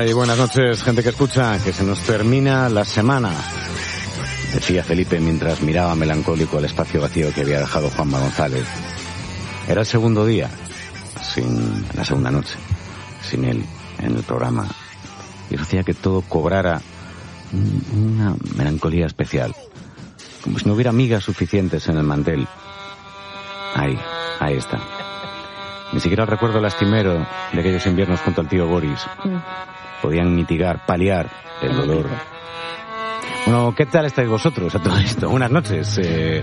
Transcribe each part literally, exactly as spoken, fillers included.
Ay, buenas noches, gente que escucha, que se nos termina la semana, decía Felipe mientras miraba melancólico el espacio vacío que había dejado Juanma González. Era el segundo día, sin la segunda noche, sin él en el programa, y hacía que todo cobrara una melancolía especial, como si no hubiera migas suficientes en el mantel. Ahí, ahí está. Ni siquiera el recuerdo lastimero de aquellos inviernos junto al tío Boris podían mitigar, paliar el dolor. Bueno, ¿qué tal estáis vosotros a todo esto? Buenas noches. Eh...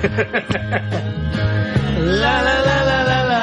la, la, la, la, la, la,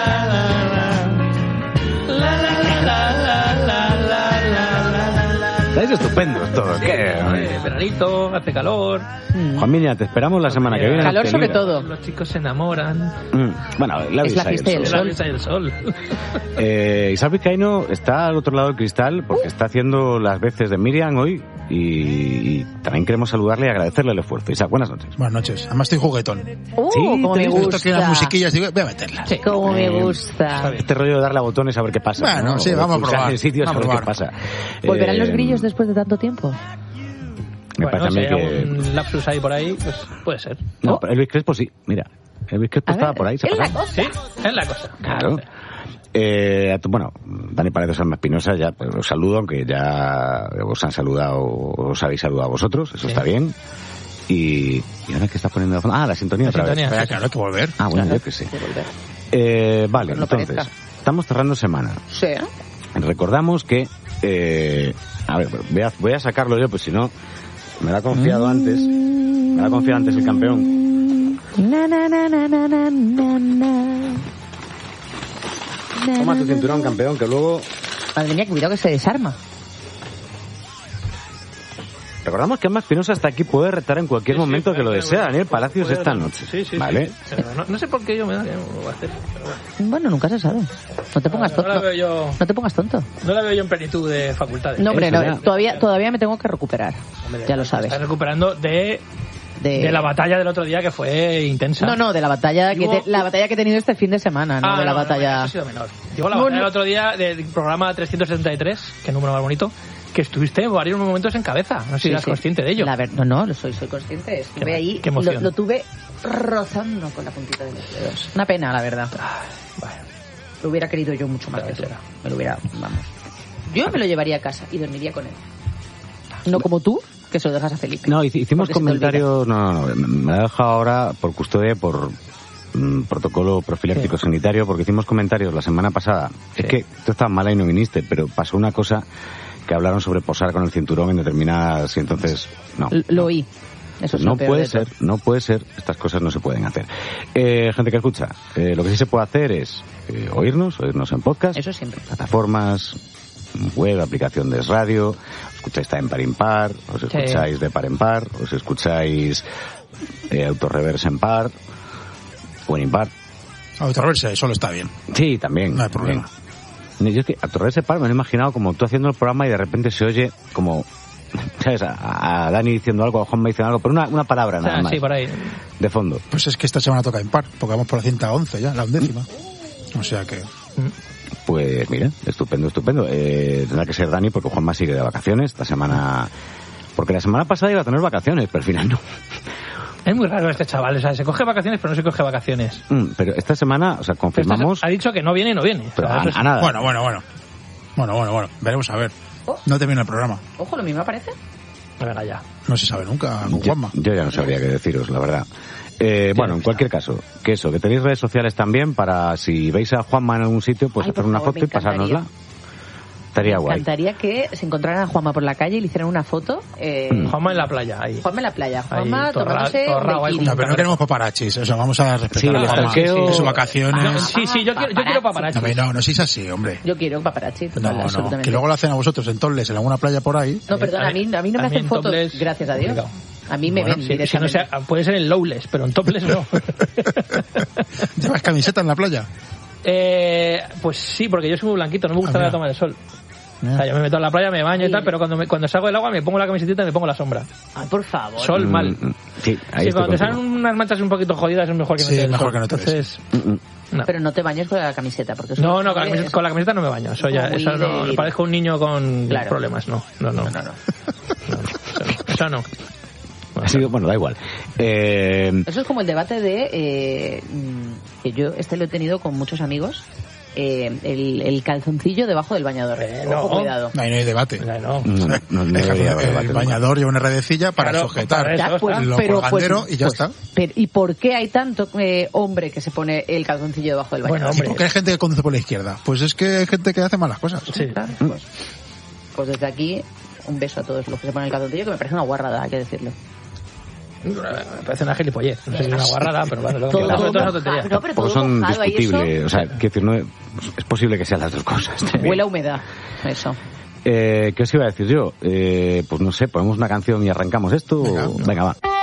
la, la, la, la, la, la. Estáis estupendos todos. Sí, ¿Qué? Eh, veranito, hace calor. Juan Miña, te esperamos la semana que viene. Calor sobre todo. Los chicos se enamoran. Mm, bueno, la Es la brisa y fiesta y el el sol. La brisa y el sol. Eh, Isaac Vizcaíno está al otro lado del cristal porque está haciendo las veces de Miriam hoy y, y también queremos saludarle y agradecerle el esfuerzo. Isaac, buenas noches. Buenas noches. Además estoy juguetón. Uh, Sí, como me te- He visto que las gusta. musiquillas, digo, voy a meterlas. Sí. Como me Eh, gusta. Este rollo de darle a botones a ver qué pasa. Bueno, ¿no? sí, O de vamos a pulsar probar. en sitios Vamos a ver a qué probar. pasa. ¿Volverán Eh, los grillos después de tanto tiempo? Me Bueno, parece si a mí hay que... algún lapsus ahí por ahí, pues puede ser. No, ¿No? pero Elvis Crespo sí. Mira, Elvis Crespo A estaba ver, por ahí. ¿se es la pasaba? cosa. Sí, es la cosa. Claro. Eh, a tu- bueno, Dani Paredes, Alma Espinosa, ya pues, os saludo, aunque ya os han saludado, os habéis saludado a vosotros, eso Sí. está bien. Y, y ahora que estás poniendo de fondo, ah, la sintonía La otra sintonía. vez. Vaya, claro, hay que volver. Ah, bueno, Claro. yo que sé. De volver. Eh, vale, Pues no entonces, parezca. estamos cerrando semana. Sí. Recordamos que, eh, a ver, voy a, voy a sacarlo yo, pues si no, me lo ha confiado antes, me lo ha confiado antes el campeón. Na, na, na, na, na, na, na, na. Toma tu cinturón, campeón, que luego... Madre mía, cuidado que se desarma. Recordamos que Alma Espinosa hasta aquí puede retar en cualquier Sí, sí, momento que lo puede, desea puede, Daniel puede, Palacios puede, esta puede. noche. Sí, sí, ¿vale? sí, sí. Pero no, no sé por qué yo me da que no lo voy a hacer. Pero bueno. Bueno, nunca se sabe. No te pongas No, no la tonto. veo yo, No te pongas tonto. no la veo yo en plenitud de facultades. No, hombre, Eso, no, ya. todavía, todavía me tengo que recuperar. Hombre, Ya lo te sabes. Estás recuperando de, De... de la batalla del otro día que fue intensa. No, no, de la batalla que Digo- te- la batalla que he tenido este fin de semana, no Ah, de la no, no, batalla. eso ha sido menor. Digo la Bueno. batalla del otro día del programa trescientos setenta y tres, que número más bonito, que estuviste varios momentos en cabeza. No sé si Sí, eras sí. consciente de ello. La ver- no, no, lo soy, soy consciente. Estuve Qué- ahí, qué lo, emoción. lo tuve rozando con la puntita de los dedos. Una pena, la verdad. Bueno, Lo hubiera querido yo mucho más Ya que ves, tú. era. Me lo hubiera, vamos. Yo me lo llevaría a casa y dormiría con él. No como tú, que se lo dejas a Felipe. No, hic- hicimos Porque se te comentarios... No, no, no, me la he dejado ahora por custodia, y por mm, protocolo profiláctico sanitario, porque hicimos comentarios la semana pasada. Sí. Es que tú estabas mala y no viniste, pero pasó una cosa que hablaron sobre posar con el cinturón en determinadas... Y entonces, no. L- Lo oí. Eso es No lo peor puede de todo. ser, no puede ser, estas cosas no se pueden hacer. Eh, gente que escucha, eh, lo que sí se puede hacer es eh, oírnos, oírnos en podcast, Eso siempre. plataformas, web, aplicación de radio, os escucháis en par impar, os escucháis de par en par, os escucháis eh, autorreverse en par o en impar. Autorreverse, solo está bien. Sí, también. No hay problema. también. Yo es que autorreverse par me lo he imaginado como tú haciendo el programa y de repente se oye como... ¿Sabes? A, a Dani diciendo algo, a Juanma diciendo algo, pero una, una palabra o sea, nada más. sí, por ahí. De fondo. Pues es que esta semana toca impar, porque vamos por la ciento once ya, la undécima. O sea que... Pues mira, estupendo, estupendo. Eh, tendrá que ser Dani porque Juanma sigue de vacaciones esta semana. Porque la semana pasada iba a tener vacaciones, pero al final no. Es muy raro este chaval, o sea, se coge vacaciones pero no se coge vacaciones. Mm, pero esta semana, o sea, Pero confirmamos... esta- ha dicho que no viene y no viene. Pero O sea, a, eso es- a nada. Bueno, bueno, bueno. Bueno, bueno, bueno. Veremos a ver. Oh. No termina el programa. Ojo, lo mismo aparece. Venga, ya. No se sabe nunca con yo, Juanma. yo ya no sabría qué deciros, la verdad. Eh, bueno, en cualquier caso, que eso, que tenéis redes sociales también para si veis a Juanma en algún sitio, pues Ay, hacer por una favor, foto me y pasárnosla. Estaría Me guay. encantaría que se encontraran a Juanma por la calle y le hicieran una foto. Eh, Mm. Juanma en la playa, ahí. Juanma en la playa. Juanma Ahí, torra- tomándose torrao un ahí daiquiri. No, pero no queremos paparachis. O sea, vamos a respetar Sí, el a Juanma. estalqueo- Sus vacaciones. No, sí, sí, yo quiero, yo quiero paparazzi. No, hombre, no, no seáis así, hombre. Yo quiero paparazzi, total, No, no, absolutamente. que luego lo hacen a vosotros en Tolles, en alguna playa por ahí. No, perdón, a mí, a mí no me A mí hacen en fotos, topless, gracias a Dios. complicado. A mí me Bueno, ven Si, si no directamente. sea, puede ser en lowless, pero en topless no. ¿Llevas camiseta en la playa? eh, pues sí, porque yo soy muy blanquito, no me gusta Ah, mira. la toma del sol. O sea, yo me meto en la playa, me baño y tal, pero cuando me, cuando salgo del agua me pongo la camiseta y me pongo la sombra. Ay, por favor. Sol mal. Mm, sí, ahí Sí, estoy cuando te contigo. salen unas manchas un poquito jodidas es mejor que no Sí, te des mejor sol. que no te des. Entonces, Mm, mm. no. Pero no te bañes con la camiseta, porque eso No, es no, con la, muy- camiseta, con la camiseta no me baño. Eso ya, como muy eso no, de- parezco un niño con Claro. problemas. No, no, no. No, no, no. No, eso no. Eso no. Ha sido, bueno, da igual. Eh, Eso es como el debate de eh, mm, que yo este lo he tenido con muchos amigos. Eh, el, el calzoncillo debajo del bañador. Eh, Ojo, no. cuidado. No hay, no hay debate. No, no. no, no, no El, debería haber el debate nunca. bañador lleva una redecilla para Claro, sujetar para eso Ya, pues, lo pero, colgandero pues, y ya pues, está. pero, ¿y por qué hay tanto eh, hombre que se pone el calzoncillo debajo del Bueno, bañador? hombre. Porque hay gente que conduce por la izquierda. Pues es que hay gente que hace malas cosas. Sí. Claro, pues, pues desde aquí, un beso a todos los que se ponen el calzoncillo, que me parece una guarrada, hay que decirlo. Me parece una gilipollez. No sé si es una guarrada, pero bueno, lo que Todo pasa es una mojado. tontería. No, pero Porque todo son mojado ahí, eso discutibles. O sea, quiero decir, no es, es posible que sean las dos cosas. también. huele a humedad. Eso. Eh, ¿Qué os iba a decir yo? Eh, pues no sé, ponemos una canción y arrancamos esto. Venga. Venga va.